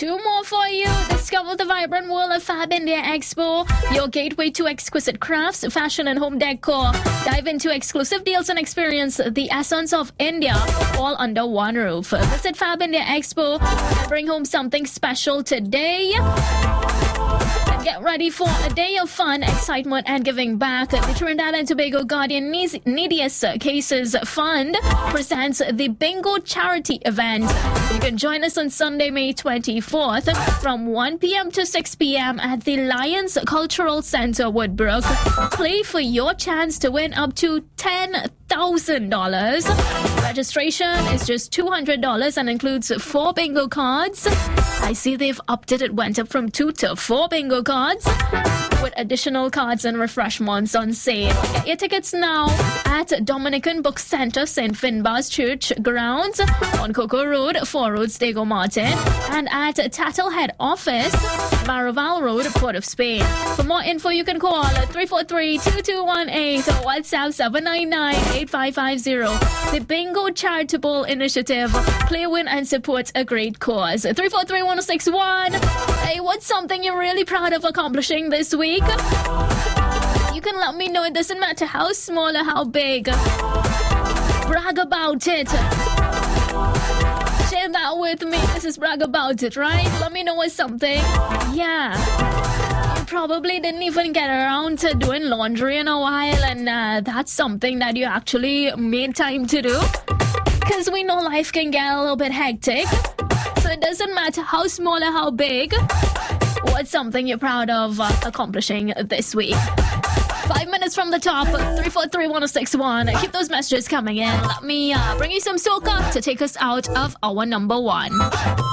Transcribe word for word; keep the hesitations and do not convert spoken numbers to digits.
Two more for you. Discover the vibrant world of Fab India Expo, your gateway to exquisite crafts, fashion and home decor. Dive into exclusive deals and experience the essence of India, all under one roof. Visit Fab India Expo and bring home something special today. Get ready for a day of fun, excitement, and giving back. The Trinidad and Tobago Guardian Neediest Cases Fund presents the Bingo Charity Event. You can join us on Sunday, May twenty-fourth from one p.m. to six p.m. at the Lions Cultural Center, Woodbrook. Play for your chance to win up to ten thousand dollars. Registration is just two hundred dollars and includes four bingo cards. I see they've upped it. It went up from two to four bingo cards with additional cards and refreshments on sale. Get your tickets now at Dominican Book Center, Saint Finbar's Church grounds on Coco Road, Four Roads, Diego Martin, and at Tattle Head Office, Maraval Road, Port of Spain. For more info, you can call three four three, two two one eight or WhatsApp seven nine nine, eight five five zero. The Bingo Charitable Initiative. Play, win, and support a great cause. three four three, one oh six one. Hey, what's something you're really proud of accomplishing this week? You can let me know. It doesn't matter how small or how big. Brag about it. Share that with me. This is Brag About It, right? Let me know what's something. Yeah. You probably didn't even get around to doing laundry in a while, and uh, that's something that you actually made time to do. Because we know life can get a little bit hectic. So it doesn't matter how small or how big. What's something you're proud of uh, accomplishing this week? Five minutes from the top, three four three, one oh six one. Keep those messages coming in. Let me uh, bring you some soca to take us out of our number one.